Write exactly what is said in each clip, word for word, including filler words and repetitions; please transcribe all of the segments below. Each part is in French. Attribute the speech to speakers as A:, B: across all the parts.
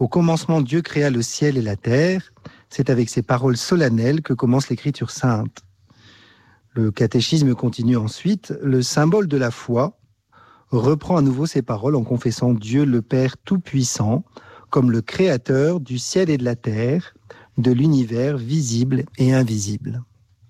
A: Au commencement, Dieu créa le ciel et la terre. C'est avec ces paroles solennelles que commence l'Écriture sainte. Le catéchisme continue ensuite. Le symbole de la foi reprend à nouveau ces paroles en confessant Dieu le Père Tout-Puissant comme le Créateur du ciel et de la terre, de l'univers visible et invisible.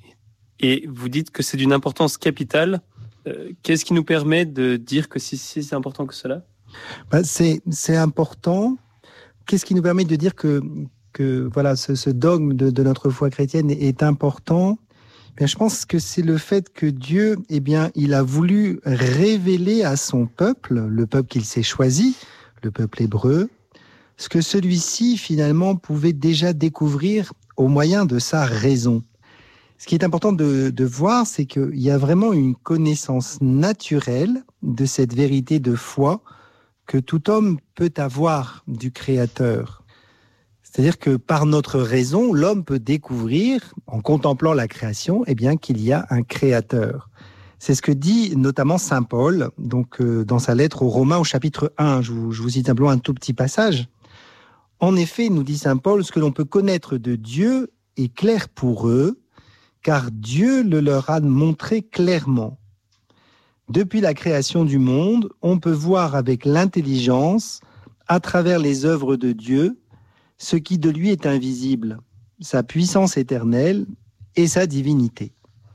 B: Et vous dites que c'est d'une importance capitale. Euh, qu'est-ce qui nous permet de dire que si, si c'est important que cela ?
A: Ben, c'est, c'est important. Qu'est-ce qui nous permet de dire que, que voilà, ce, ce dogme de, de notre foi chrétienne est, est important ? Bien, je pense que c'est le fait que Dieu, eh bien, il a voulu révéler à son peuple, le peuple qu'il s'est choisi, le peuple hébreu, ce que celui-ci, finalement, pouvait déjà découvrir au moyen de sa raison. Ce qui est important de, de voir, c'est qu'il y a vraiment une connaissance naturelle de cette vérité de foi que tout homme peut avoir du Créateur. C'est-à-dire que par notre raison, l'homme peut découvrir, en contemplant la création, eh bien, qu'il y a un Créateur. C'est ce que dit notamment saint Paul, donc, euh, dans sa lettre aux Romains au chapitre un. Je vous, je vous cite simplement un tout petit passage. En effet, nous dit saint Paul, ce que l'on peut connaître de Dieu est clair pour eux, car Dieu le leur a montré clairement. Depuis la création du monde, on peut voir avec l'intelligence, à travers les œuvres de Dieu, ce qui de lui est invisible, sa puissance éternelle et sa divinité.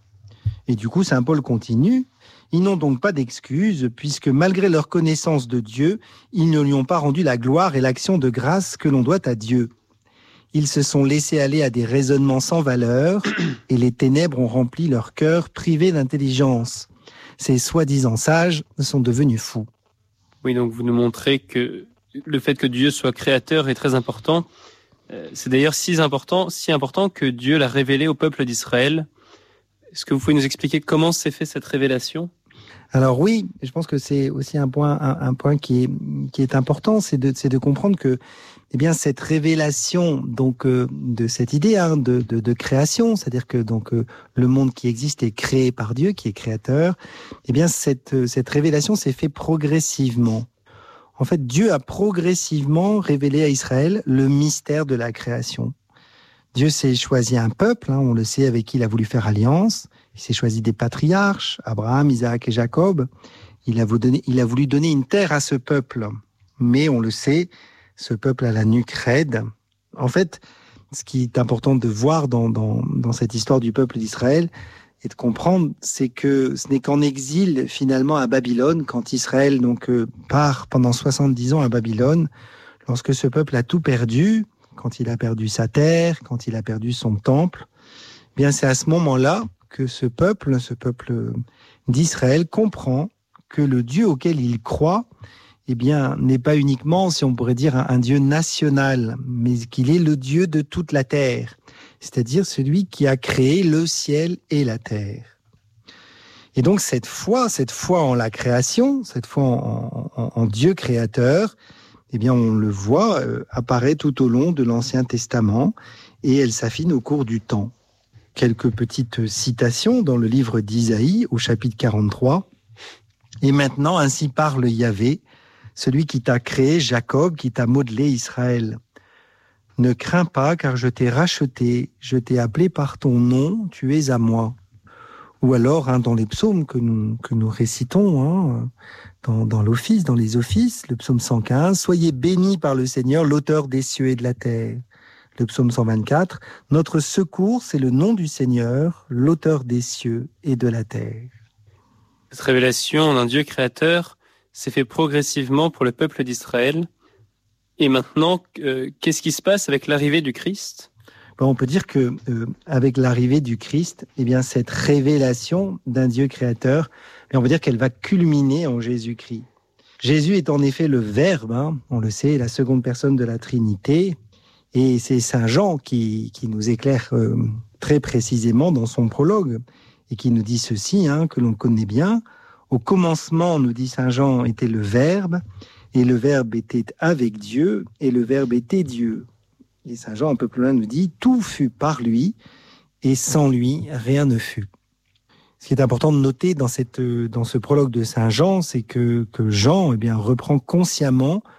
A: Et du coup, saint Paul continue, ils n'ont donc pas d'excuses, puisque malgré leur connaissance de Dieu, ils ne lui ont pas rendu la gloire et l'action de grâce que l'on doit à Dieu. Ils se sont laissés aller à des raisonnements sans valeur, et les ténèbres ont rempli leur cœur privé d'intelligence. Ces soi-disant sages sont devenus fous.
B: Oui, donc vous nous montrez que le fait que Dieu soit créateur est très important. C'est d'ailleurs si important, si important que Dieu l'a révélé au peuple d'Israël. Est-ce que vous pouvez nous expliquer comment s'est fait cette révélation ?
A: Alors oui, je pense que c'est aussi un point, un, un point qui est, qui est important, c'est de, c'est de comprendre que, eh bien, cette révélation, donc, euh, de cette idée, hein, de, de, de création, c'est-à-dire que, donc, euh, le monde qui existe est créé par Dieu, qui est créateur, eh bien, cette, cette révélation s'est faite progressivement. En fait, Dieu a progressivement révélé à Israël le mystère de la création. Dieu s'est choisi un peuple, hein, on le sait, avec qui il a voulu faire alliance. Il s'est choisi des patriarches, Abraham, Isaac et Jacob. Il a voulu donner, il a voulu donner une terre à ce peuple. Mais on le sait, ce peuple a la nuque raide. En fait, ce qui est important de voir dans, dans, dans cette histoire du peuple d'Israël et de comprendre, c'est que ce n'est qu'en exil, finalement, à Babylone, quand Israël donc euh, part pendant soixante-dix ans à Babylone, lorsque ce peuple a tout perdu, quand il a perdu sa terre, quand il a perdu son temple, eh bien c'est à ce moment-là que ce peuple, ce peuple d'Israël comprend que le Dieu auquel il croit, eh bien, n'est pas uniquement, si on pourrait dire, un, un Dieu national, mais qu'il est le Dieu de toute la terre, c'est-à-dire celui qui a créé le ciel et la terre. Et donc cette foi, cette foi en la création, cette foi en, en, en Dieu créateur, eh bien, on le voit euh, apparaît tout au long de l'Ancien Testament et elle s'affine au cours du temps. Quelques petites citations dans le livre d'Isaïe au chapitre quarante-trois. « Et maintenant, ainsi parle Yahvé, celui qui t'a créé, Jacob, qui t'a modelé, Israël. Ne crains pas, car je t'ai racheté, je t'ai appelé par ton nom, tu es à moi. » Ou alors, hein, dans les psaumes que nous, que nous récitons, hein, dans, dans l'office, dans les offices, le psaume cent quinze, « Soyez bénis par le Seigneur, l'auteur des cieux et de la terre. » Le psaume cent vingt-quatre, « Notre secours, c'est le nom du Seigneur, l'auteur des cieux et de la terre. »
B: Cette révélation d'un Dieu créateur s'est fait progressivement pour le peuple d'Israël. Et maintenant, euh, qu'est-ce qui se passe avec l'arrivée du Christ ?
A: Bon, on peut dire que euh, avec l'arrivée du Christ, eh bien cette révélation d'un Dieu créateur, on peut dire qu'elle va culminer en Jésus-Christ. Jésus est en effet le Verbe, hein, on le sait, la seconde personne de la Trinité, et c'est saint Jean qui, qui nous éclaire euh, très précisément dans son prologue, et qui nous dit ceci, hein, que l'on connaît bien. Au commencement, nous dit saint Jean, était le Verbe, et le Verbe était avec Dieu, et le Verbe était Dieu. Et saint Jean, un peu plus loin, nous dit « Tout fut par lui, et sans lui, rien ne fut ». Ce qui est important de noter dans, cette, dans ce prologue de saint Jean, c'est que, que Jean eh bien, reprend consciemment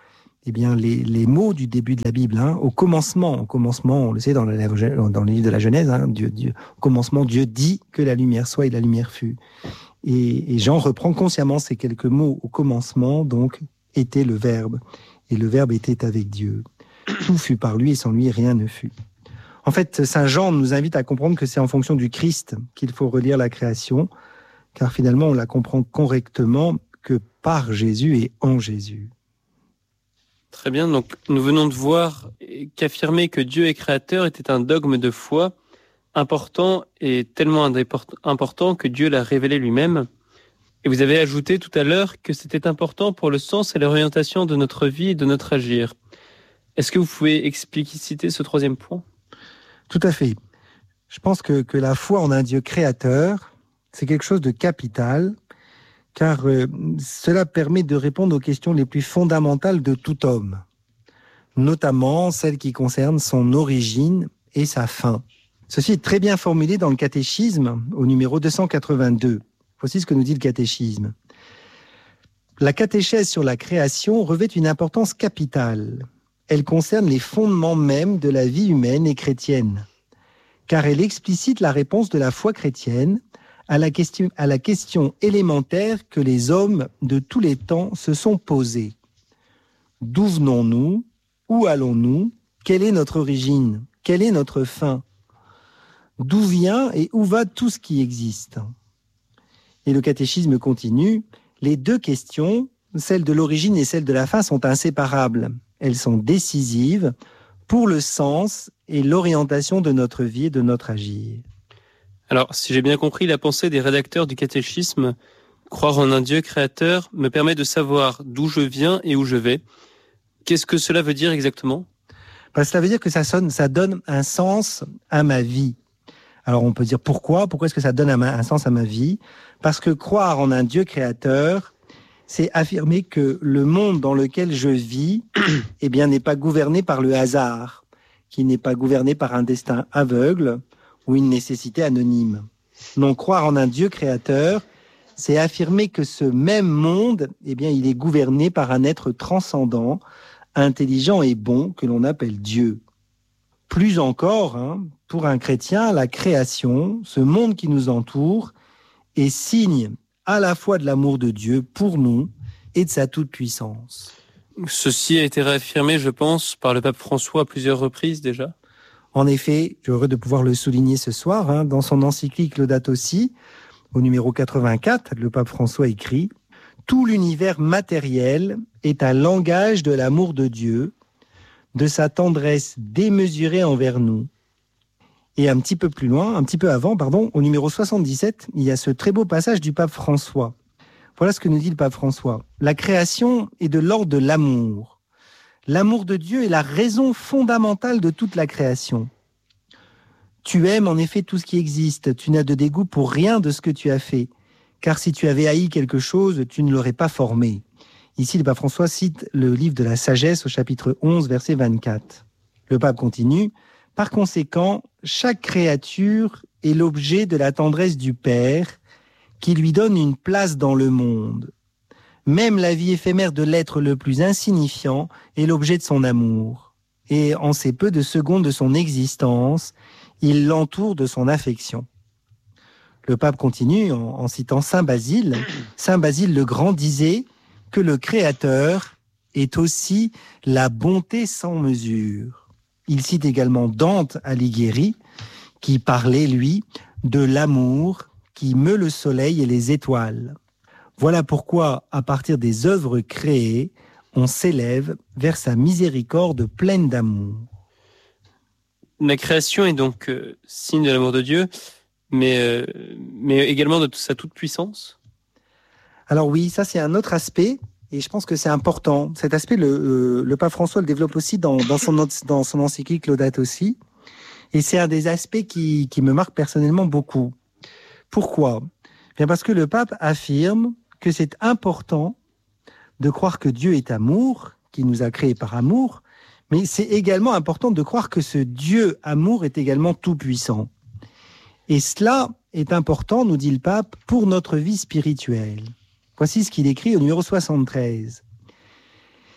A: eh bien, les, les mots du début de la Bible. Hein. Au commencement, au commencement, on le sait dans le, dans le livre de la Genèse, hein, Dieu, Dieu, au commencement, Dieu dit que la lumière soit et la lumière fut. Et, et Jean reprend consciemment ces quelques mots. Au commencement, donc, était le Verbe. Et le Verbe était avec Dieu. Tout fut par lui et sans lui, rien ne fut. En fait, Saint Jean nous invite à comprendre que c'est en fonction du Christ qu'il faut relire la création, car finalement, on la comprend correctement que par Jésus et en Jésus.
B: Très bien, donc nous venons de voir qu'affirmer que Dieu est créateur était un dogme de foi important et tellement important que Dieu l'a révélé lui-même. Et vous avez ajouté tout à l'heure que c'était important pour le sens et l'orientation de notre vie et de notre agir. Est-ce que vous pouvez expliciter ce troisième point ?
A: Tout à fait. Je pense que, que la foi en un Dieu créateur, c'est quelque chose de capital, car euh, cela permet de répondre aux questions les plus fondamentales de tout homme, notamment celles qui concernent son origine et sa fin. Ceci est très bien formulé dans le catéchisme, au numéro deux cent quatre-vingt-deux. Voici ce que nous dit le catéchisme. La catéchèse sur la création revêt une importance capitale. Elle concerne les fondements mêmes de la vie humaine et chrétienne, car elle explicite la réponse de la foi chrétienne à la question, à la question élémentaire que les hommes de tous les temps se sont posées. D'où venons-nous ? Où allons-nous ? Quelle est notre origine ? Quelle est notre fin ? D'où vient et où va tout ce qui existe ? Et le catéchisme continue. Les deux questions, celle de l'origine et celle de la fin, sont inséparables. Elles sont décisives pour le sens et l'orientation de notre vie et de notre agir.
B: Alors, si j'ai bien compris la pensée des rédacteurs du catéchisme, croire en un Dieu créateur me permet de savoir d'où je viens et où je vais. Qu'est-ce que cela veut dire exactement ?
A: Ben, cela veut dire que ça, sonne, ça donne un sens à ma vie. Alors on peut dire pourquoi ? Pourquoi est-ce que ça donne un, un sens à ma vie ? Parce que croire en un Dieu créateur, c'est affirmer que le monde dans lequel je vis eh bien, n'est pas gouverné par le hasard, qui n'est pas gouverné par un destin aveugle ou une nécessité anonyme. Non, croire en un Dieu créateur, c'est affirmer que ce même monde, eh bien, il est gouverné par un être transcendant, intelligent et bon, que l'on appelle Dieu. Plus encore, hein, pour un chrétien, la création, ce monde qui nous entoure, est signe à la fois de l'amour de Dieu pour nous et de sa toute-puissance.
B: Ceci a été réaffirmé, je pense, par le pape François à plusieurs reprises déjà.
A: En effet, je suis heureux de pouvoir le souligner ce soir, hein, dans son encyclique Laudato Si, au numéro quatre-vingt-quatre, le pape François écrit « Tout l'univers matériel est un langage de l'amour de Dieu, de sa tendresse démesurée envers nous. » Et un petit peu plus loin, un petit peu avant, pardon, au numéro soixante-dix-sept, il y a ce très beau passage du pape François. Voilà ce que nous dit le pape François. « La création est de l'ordre de l'amour. L'amour de Dieu est la raison fondamentale de toute la création. Tu aimes en effet tout ce qui existe. Tu n'as de dégoût pour rien de ce que tu as fait. Car si tu avais haï quelque chose, tu ne l'aurais pas formé. » Ici, le pape François cite le livre de la Sagesse au chapitre onze, verset vingt-quatre. Le pape continue. « Par conséquent, chaque créature est l'objet de la tendresse du Père qui lui donne une place dans le monde. Même la vie éphémère de l'être le plus insignifiant est l'objet de son amour. Et en ces peu de secondes de son existence, il l'entoure de son affection. » Le pape continue en, en citant Saint Basile. Saint Basile le Grand disait que le Créateur est aussi la bonté sans mesure. Il cite également Dante Alighieri, qui parlait, lui, de l'amour qui meut le soleil et les étoiles. Voilà pourquoi, à partir des œuvres créées, on s'élève vers sa miséricorde pleine d'amour.
B: La création est donc euh, signe de l'amour de Dieu, mais, euh, mais également de sa toute-puissance.
A: Alors oui, ça c'est un autre aspect, et je pense que c'est important. Cet aspect, le, euh, le pape François le développe aussi dans, dans, son, dans son encyclique Laudato Si, et c'est un des aspects qui, qui me marque personnellement beaucoup. Pourquoi ? Bien parce que le pape affirme que c'est important de croire que Dieu est amour, qui nous a créés par amour, mais c'est également important de croire que ce Dieu amour est également tout-puissant. Et cela est important, nous dit le pape, pour notre vie spirituelle. Voici ce qu'il écrit au numéro soixante-treize.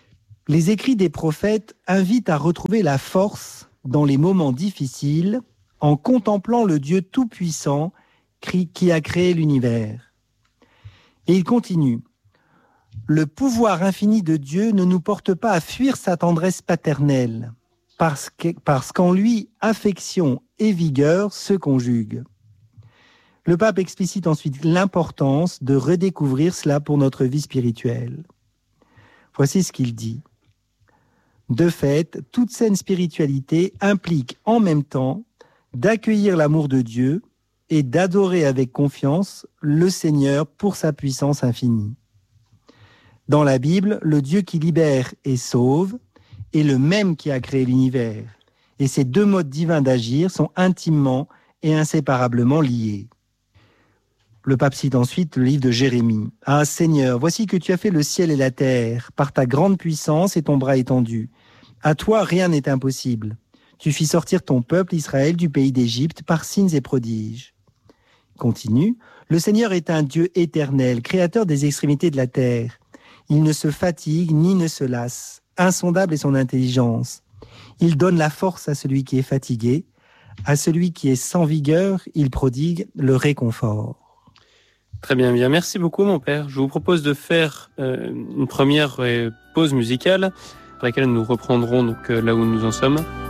A: Les écrits des prophètes invitent à retrouver la force dans les moments difficiles en contemplant le Dieu tout-puissant qui a créé l'univers. Et il continue. Le pouvoir infini de Dieu ne nous porte pas à fuir sa tendresse paternelle, parce, que, parce qu'en lui, affection et vigueur se conjuguent. Le pape explicite ensuite l'importance de redécouvrir cela pour notre vie spirituelle. Voici ce qu'il dit. De fait, toute saine spiritualité implique en même temps d'accueillir l'amour de Dieu et d'adorer avec confiance le Seigneur pour sa puissance infinie. Dans la Bible, le Dieu qui libère et sauve est le même qui a créé l'univers. Et ces deux modes divins d'agir sont intimement et inséparablement liés. Le pape cite ensuite le livre de Jérémie. « Ah Seigneur, voici que tu as fait le ciel et la terre, par ta grande puissance et ton bras étendu. À toi, rien n'est impossible. Tu fis sortir ton peuple Israël du pays d'Égypte par signes et prodiges. » Continue. « Le Seigneur est un Dieu éternel, créateur des extrémités de la terre. Il ne se fatigue ni ne se lasse. Insondable est son intelligence. Il donne la force à celui qui est fatigué. À celui qui est sans vigueur, il prodigue le réconfort. »
B: Très bien, bien. Merci beaucoup, mon père. Je vous propose de faire euh, une première euh, pause musicale, après laquelle nous reprendrons donc euh, là où nous en sommes.